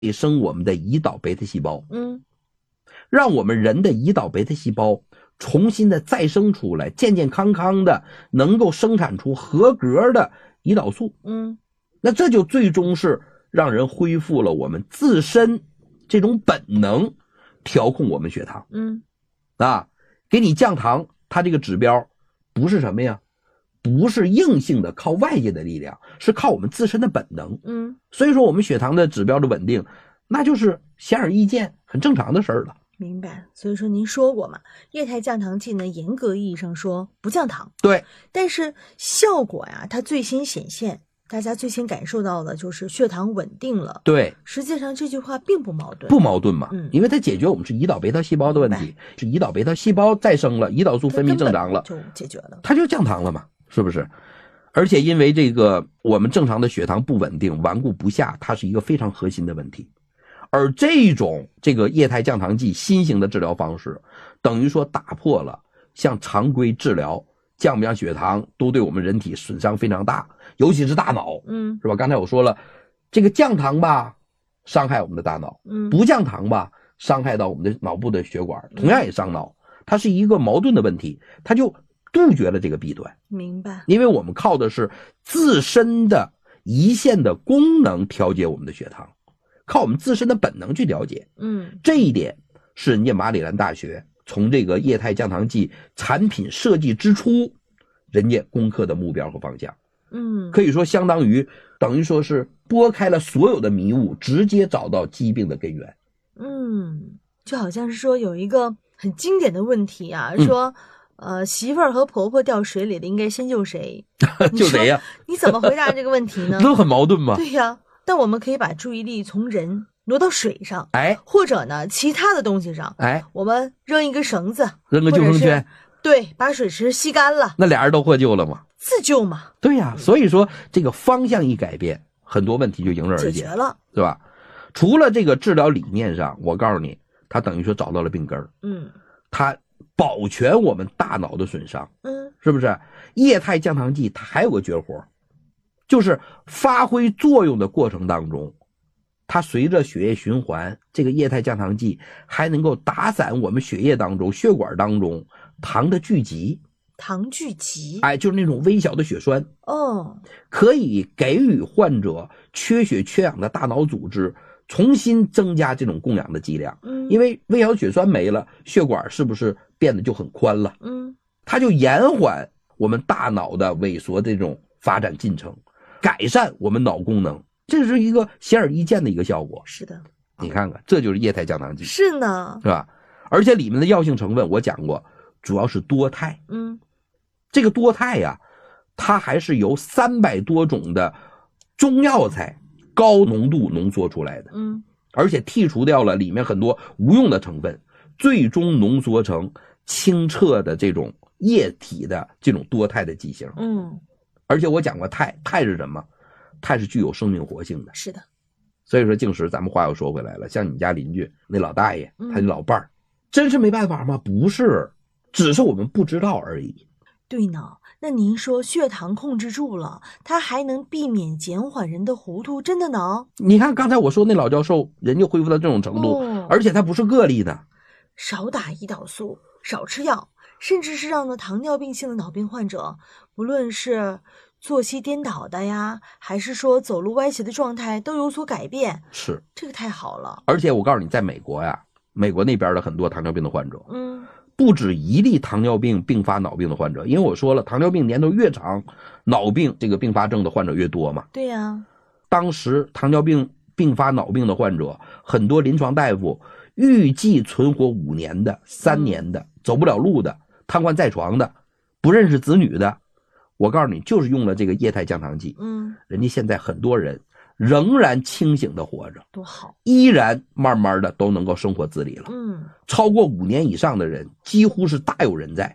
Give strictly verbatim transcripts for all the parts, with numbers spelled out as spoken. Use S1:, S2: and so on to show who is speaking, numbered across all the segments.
S1: 生我们的胰岛贝塔细胞，
S2: 嗯，
S1: 让我们人的胰岛贝塔细胞重新的再生出来，健健康康的能够生产出合格的胰岛素。
S2: 嗯，
S1: 那这就最终是让人恢复了我们自身这种本能，调控我们血糖。
S2: 嗯，
S1: 啊，给你降糖，它这个指标不是什么呀？不是硬性的靠外界的力量，是靠我们自身的本能。
S2: 嗯，
S1: 所以说我们血糖的指标的稳定，那就是显而易见很正常的事儿了。
S2: 明白。所以说您说过嘛，液态降糖剂呢，严格意义上说不降糖，
S1: 对，
S2: 但是效果呀，它最先显现，大家最先感受到的就是血糖稳定了。
S1: 对，
S2: 实际上这句话并不矛盾，
S1: 不矛盾嘛，
S2: 嗯，
S1: 因为它解决我们是胰岛贝塔细胞的问题，是胰岛贝塔细胞再生了，胰岛素分泌正常了，
S2: 就解决了，
S1: 它就降糖了嘛，是不是？而且因为这个我们正常的血糖不稳定，顽固不下，它是一个非常核心的问题。而这种这个液态降糖剂新型的治疗方式，等于说打破了像常规治疗降不降血糖都对我们人体损伤非常大，尤其是大脑，
S2: 嗯，
S1: 是吧？刚才我说了，这个降糖吧伤害我们的大脑，
S2: 嗯，
S1: 不降糖吧伤害到我们的脑部的血管，同样也伤脑，它是一个矛盾的问题，它就杜绝了这个弊端。
S2: 明白。
S1: 因为我们靠的是自身的胰腺的功能调节我们的血糖，靠我们自身的本能去调节。
S2: 嗯，
S1: 这一点是人家马里兰大学从这个液态降糖剂产品设计之初，人家攻克的目标和方向。
S2: 嗯，
S1: 可以说相当于等于说是拨开了所有的迷雾，直接找到疾病的根源。
S2: 嗯，就好像是说有一个很经典的问题啊，嗯、说呃媳妇儿和婆婆掉水里了，应该先救谁？
S1: 救谁呀？
S2: 你怎么回答这个问题呢？
S1: 都很矛盾吗？
S2: 对呀，但我们可以把注意力从人挪到水上，
S1: 哎，
S2: 或者呢其他的东西上，
S1: 哎，
S2: 我们扔一个绳子，
S1: 扔个救生圈，
S2: 对，把水池吸干了，
S1: 那俩人都获救了吗？
S2: 自救嘛。
S1: 对呀，所以说这个方向一改变，很多问题就迎刃而解，
S2: 解决了，
S1: 对吧？除了这个治疗理念上，我告诉你，他等于说找到了病根儿，
S2: 嗯，
S1: 他保全我们大脑的损伤，
S2: 嗯，
S1: 是不是？液态降糖剂它还有个绝活，就是发挥作用的过程当中，它随着血液循环，这个液态降糖剂还能够打散我们血液当中、血管当中糖的聚集。
S2: 糖聚集，
S1: 哎，就是那种微小的血栓
S2: 哦，
S1: 可以给予患者缺血缺氧的大脑组织重新增加这种供氧的剂量。
S2: 嗯，
S1: 因为微小血栓没了，血管是不是变得就很宽了？
S2: 嗯，
S1: 它就延缓我们大脑的萎缩这种发展进程，改善我们脑功能，这是一个显而易见的一个效果。
S2: 是的，
S1: 你看看，这就是液态降糖剂，
S2: 是呢，
S1: 是吧？而且里面的药性成分我讲过，主要是多肽。
S2: 嗯，
S1: 这个多肽呀、啊，它还是由三百多种的中药材高浓度浓缩出来的，
S2: 嗯，
S1: 而且剔除掉了里面很多无用的成分，最终浓缩成清澈的这种液体的这种多肽的剂型。
S2: 嗯，
S1: 而且我讲过肽，肽是什么？肽是具有生命活性的。
S2: 是的。
S1: 所以说静时，咱们话又说回来了，像你家邻居那老大爷，
S2: 嗯、
S1: 他的老伴儿，真是没办法吗？不是，只是我们不知道而已。
S2: 对呢，那您说血糖控制住了，它还能避免减缓人的糊涂，真的呢？
S1: 你看刚才我说那老教授，人就恢复到这种程度，
S2: 哦、
S1: 而且他不是个例的。
S2: 少打胰岛素，少吃药，甚至是让呢糖尿病性的脑病患者，不论是作息颠倒的呀，还是说走路歪斜的状态都有所改变。
S1: 是，
S2: 这个太好了。
S1: 而且我告诉你，在美国呀，美国那边的很多糖尿病的患者，
S2: 嗯。
S1: 不止一例糖尿病并发脑病的患者，因为我说了，糖尿病年头越长，脑病这个并发症的患者越多嘛。
S2: 对呀、啊，
S1: 当时糖尿病并发脑病的患者，很多临床大夫预计存活五年的、三年的、嗯、走不了路的、瘫痪在床的、不认识子女的，我告诉你，就是用了这个液态降糖剂。
S2: 嗯，
S1: 人家现在很多人仍然清醒的活着，
S2: 多好，
S1: 依然慢慢的都能够生活自理了。
S2: 嗯，
S1: 超过五年以上的人几乎是大有人在。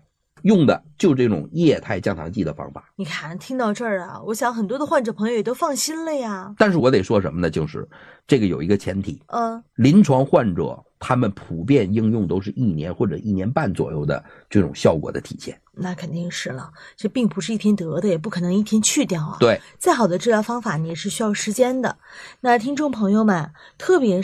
S1: 用的就这种液态降糖剂的方法。
S2: 你看，听到这儿啊，我想很多的患者朋友也都放心了呀。
S1: 但是我得说什么呢？就是这个有一个前提，
S2: 嗯，
S1: 临床患者他们普遍应用都是一年或者一年半左右的这种效果的体现。
S2: 那肯定是了，这并不是一天得的，也不可能一天去掉啊。
S1: 对，
S2: 再好的治疗方法，你也是需要时间的。那听众朋友们，特别